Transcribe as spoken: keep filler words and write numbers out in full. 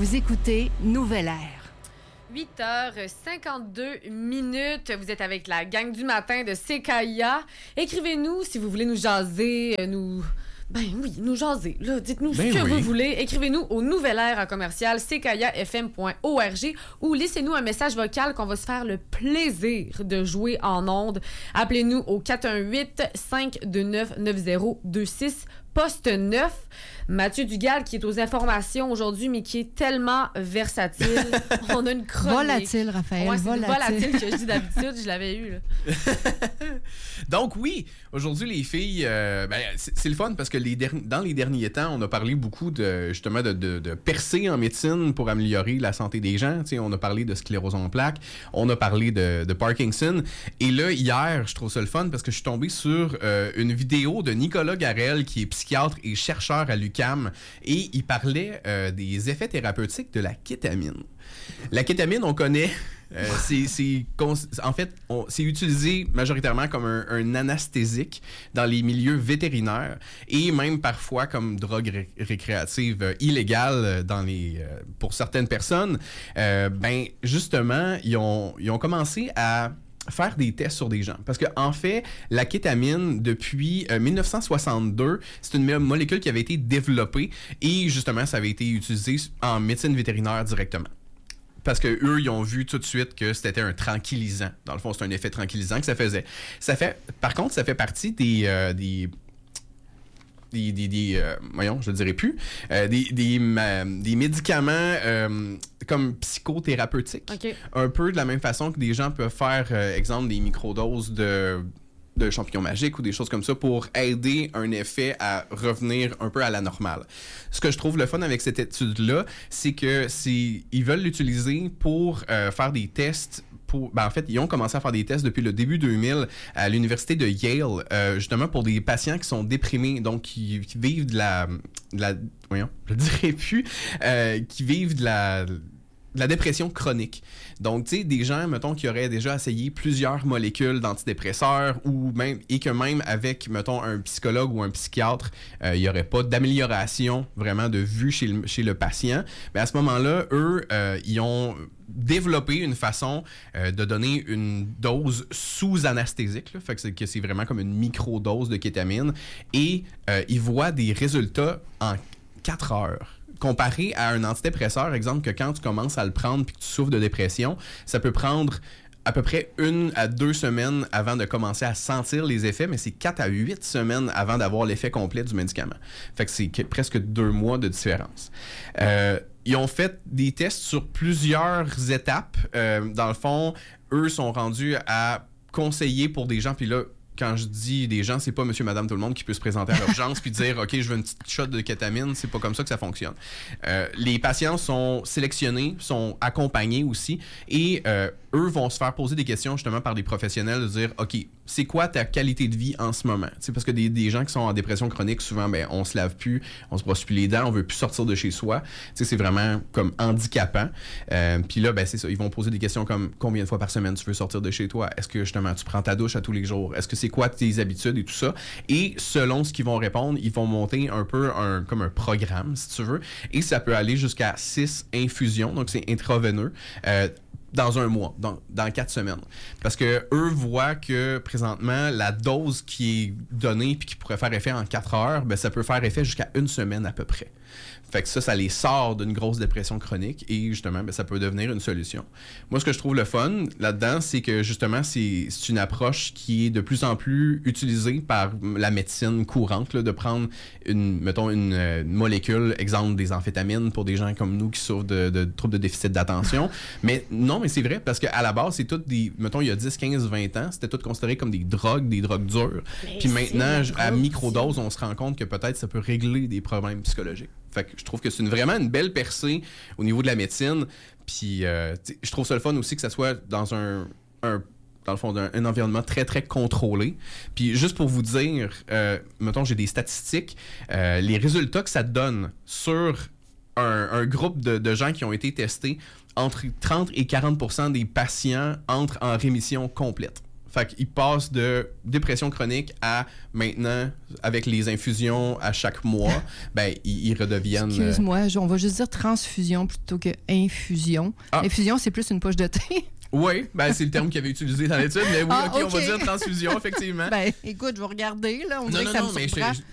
Vous écoutez Nouvelle Ère. huit heures cinquante-deux minutes. Vous êtes avec la gang du matin de C K I A. Écrivez-nous si vous voulez nous jaser, nous... Ben oui, nous jaser. Là, dites-nous ben ce que oui. vous voulez. Écrivez-nous au Nouvelle Ère à commercial c k i a f m point org ou laissez-nous un message vocal qu'on va se faire le plaisir de jouer en ondes. Appelez-nous au quatre un huit, cinq deux neuf, neuf zéro deux six, poste neuf. Mathieu Dugal qui est aux informations aujourd'hui, mais qui est tellement versatile. On a une chronique. Volatile, Raphaël. Ouais, c'est volatile. volatile que je dis d'habitude. Je l'avais eu, là. Donc oui, aujourd'hui les filles, euh, ben, c'est, c'est le fun parce que les derni- dans les derniers temps, on a parlé beaucoup de justement de, de, de percées en médecine pour améliorer la santé des gens. T'sais, on a parlé de sclérose en plaques, on a parlé de, de Parkinson. Et là, hier, je trouve ça le fun parce que je suis tombé sur euh, une vidéo de Nicolas Garel qui est psychiatre et chercheur à l'U Q A M et il parlait euh, des effets thérapeutiques de la kétamine. La kétamine, on connaît... Euh, c'est, c'est, en fait, on, c'est utilisé majoritairement comme un, un anesthésique dans les milieux vétérinaires et même parfois comme drogue ré- récréative euh, illégale dans les, euh, pour certaines personnes. Euh, ben, justement, ils ont, ils ont commencé à faire des tests sur des gens. Parce que en fait, la kétamine, depuis euh, dix-neuf cent soixante-deux, c'est une molécule qui avait été développée et justement, ça avait été utilisé en médecine vétérinaire directement. Parce que eux, ils ont vu tout de suite que c'était un tranquillisant. Dans le fond, c'est un effet tranquillisant que ça faisait. Ça fait, par contre, ça fait partie des... Euh, des des, des, des euh, voyons, je ne le dirai plus, euh, des, des, euh, des médicaments euh, comme psychothérapeutiques. Okay. Un peu de la même façon que des gens peuvent faire, euh, exemple, des microdoses de... de champignons magiques ou des choses comme ça pour aider un effet à revenir un peu à la normale. Ce que je trouve le fun avec cette étude-là, c'est que c'est ils veulent l'utiliser pour euh, faire des tests. Pour, ben en fait, ils ont commencé à faire des tests depuis le début deux mille à l'université de Yale, euh, justement pour des patients qui sont déprimés, donc qui, qui vivent de la... De la voyons, je ne dirais plus, euh, qui vivent de la... de la dépression chronique. Donc, tu sais, des gens, mettons, qui auraient déjà essayé plusieurs molécules d'antidépresseurs ou même, et que même avec, mettons, un psychologue ou un psychiatre, euh, il n'y aurait pas d'amélioration vraiment de vue chez le, chez le patient. Mais à ce moment-là, eux, euh, ils ont développé une façon euh, de donner une dose sous-anesthésique, là, fait que c'est, que c'est vraiment comme une microdose de kétamine, et euh, ils voient des résultats en quatre heures. Comparé à un antidépresseur, exemple, que quand tu commences à le prendre puis que tu souffres de dépression, ça peut prendre à peu près une à deux semaines avant de commencer à sentir les effets, mais c'est quatre à huit semaines avant d'avoir l'effet complet du médicament. Fait que c'est que, presque deux mois de différence. Euh, ils ont fait des tests sur plusieurs étapes. Euh, dans le fond, eux sont rendus à conseiller pour des gens, puis là, quand je dis des gens, c'est pas monsieur, madame, tout le monde qui peut se présenter à l'urgence puis dire « OK, je veux une petite shot de kétamine », c'est pas comme ça que ça fonctionne. Euh, les patients sont sélectionnés, sont accompagnés aussi et euh, eux vont se faire poser des questions justement par des professionnels de dire « OK, c'est quoi ta qualité de vie en ce moment? » T'sais, parce que des, des gens qui sont en dépression chronique, souvent, ben, on se lave plus, on se brosse plus les dents, on veut plus sortir de chez soi. T'sais, c'est vraiment comme handicapant. Euh, puis là, ben, c'est ça, ils vont poser des questions comme « Combien de fois par semaine tu veux sortir de chez toi? Est-ce que justement tu prends ta douche à tous les jours? Est-ce que c'est quoi tes habitudes et tout ça? » Et selon ce qu'ils vont répondre, ils vont monter un peu un, comme un programme, si tu veux. Et ça peut aller jusqu'à six infusions, donc c'est intraveineux. Euh, dans un mois, dans, dans quatre semaines. Parce que eux voient que présentement, la dose qui est donnée puis qui pourrait faire effet en quatre heures, ben, ça peut faire effet jusqu'à une semaine à peu près. Fait que ça, ça les sort d'une grosse dépression chronique et justement, ben, ça peut devenir une solution. Moi, ce que je trouve le fun là-dedans, c'est que justement, c'est, c'est une approche qui est de plus en plus utilisée par la médecine courante, là, de prendre une, mettons, une, une molécule, exemple des amphétamines pour des gens comme nous qui souffrent de, de troubles de déficit d'attention. Mais non, mais c'est vrai, parce qu'à la base, c'est toutes des, mettons, il y a dix, quinze, vingt ans, c'était tout considéré comme des drogues, des drogues dures. Mais puis maintenant, à microdose, on se rend compte que peut-être ça peut régler des problèmes psychologiques. Fait que je trouve que c'est une, vraiment une belle percée au niveau de la médecine. Puis euh, je trouve ça le fun aussi que ça soit dans un, un dans le fond, un, un environnement très, très contrôlé. Puis juste pour vous dire, euh, mettons, j'ai des statistiques, euh, les résultats que ça donne sur un, un groupe de, de gens qui ont été testés, entre trente et quarante pour cent des patients entrent en rémission complète. Fait qu'ils passent de dépression chronique à maintenant, avec les infusions à chaque mois, ben, ils, ils redeviennent... Excuse-moi, on va juste dire transfusion plutôt que infusion. Ah. Infusion, c'est plus une poche de thé. Oui, ben c'est le terme qu'il avait utilisé dans l'étude, mais oui, ah, OK, okay. on va dire transfusion, effectivement. Ben, écoute, je vais regarder, là. On non, dirait non, que ça non, me mais surprend. je,